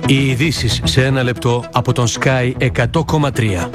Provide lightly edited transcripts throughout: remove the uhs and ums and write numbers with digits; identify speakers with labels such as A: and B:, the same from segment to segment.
A: Οι ειδήσεις σε ένα λεπτό από τον Sky 100,3.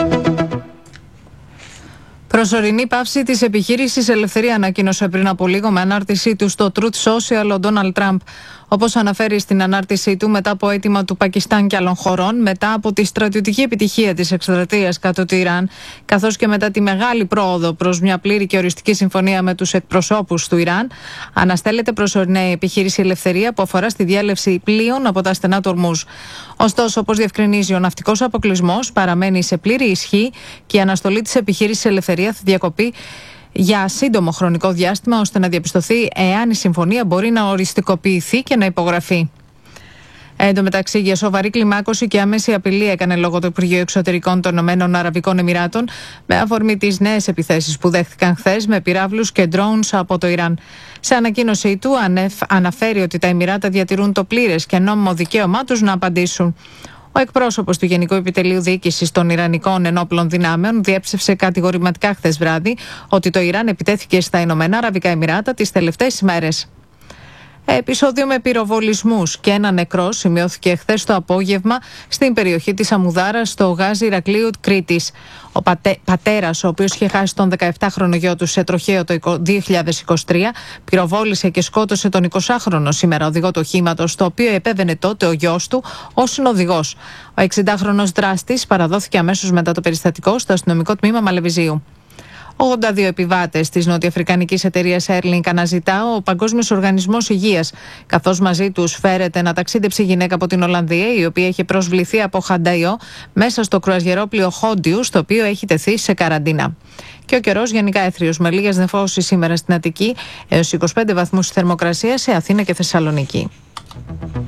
B: Προσωρινή πάυση της επιχείρησης Ελευθερία ανακοίνωσε πριν από λίγο με ανάρτησή του στο Truth Social ο Ντόναλντ Τραμπ. Όπως αναφέρει στην ανάρτησή του, μετά από αίτημα του Πακιστάν και άλλων χωρών, μετά από τη στρατιωτική επιτυχία της εκστρατείας κατά του Ιράν, καθώς και μετά τη μεγάλη πρόοδο προς μια πλήρη και οριστική συμφωνία με τους εκπροσώπους του Ιράν, αναστέλλεται προσωρινά η επιχείρηση Ελευθερία που αφορά στη διέλευση πλοίων από τα στενά του Ορμούζ. Ωστόσο, όπως διευκρινίζει, ο ναυτικός αποκλεισμός παραμένει σε πλήρη ισχύ και η αναστολή της επιχείρησης Ελευθερία θα διακοπεί για σύντομο χρονικό διάστημα, ώστε να διαπιστωθεί εάν η συμφωνία μπορεί να οριστικοποιηθεί και να υπογραφεί. Εν τω μεταξύ, για σοβαρή κλιμάκωση και άμεση απειλή έκανε λόγο το Υπουργείο Εξωτερικών των Ηνωμένων Αραβικών Εμιράτων με αφορμή τις νέες επιθέσεις που δέχτηκαν χθες με πυράβλους και drones από το Ιράν. Σε ανακοίνωσή του, αναφέρει ότι τα Εμιράτα διατηρούν το πλήρες και νόμιμο δικαίωμά τους να απαντήσουν. Ο εκπρόσωπος του Γενικού Επιτελείου Διοίκησης των Ιρανικών Ενόπλων Δυνάμεων διέψευσε κατηγορηματικά χθες βράδυ ότι το Ιράν επιτέθηκε στα Ηνωμένα Αραβικά Εμιράτα τις τελευταίες ημέρες. Επεισόδιο με πυροβολισμούς και ένα νεκρό σημειώθηκε χθες το απόγευμα στην περιοχή της Αμουδάρας στο Γάζι Ηρακλείου Κρήτης. Ο πατέρας, ο οποίος είχε χάσει τον 17χρονο γιο του σε τροχαίο το 2023, πυροβόλησε και σκότωσε τον 20χρονο σήμερα οδηγό του οχήματος, το οποίο επέβαινε τότε ο γιος του ως συνοδηγός. Ο 60χρονος δράστης παραδόθηκε αμέσως μετά το περιστατικό στο αστυνομικό τμήμα Μαλεβιζίου. 82 επιβάτες της νοτιοαφρικανικής εταιρείας Airlink αναζητά ο Παγκόσμιος Οργανισμός Υγείας, καθώς μαζί τους φέρεται να ταξίδεψε γυναίκα από την Ολλανδία, η οποία έχει προσβληθεί από χανταϊό μέσα στο κρουαζιερόπλοιο Χόντιου, στο οποίο έχει τεθεί σε καραντίνα. Και ο καιρός γενικά έθριος, με λίγες νεφώσεις σήμερα στην Αττική, έως 25 βαθμούς θερμοκρασία σε Αθήνα και Θεσσαλονίκη.